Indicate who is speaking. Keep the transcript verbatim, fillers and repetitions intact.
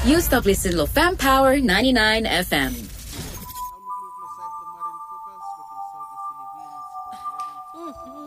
Speaker 1: You stop listening to Fam Power ninety-nine F M.
Speaker 2: Mm-hmm.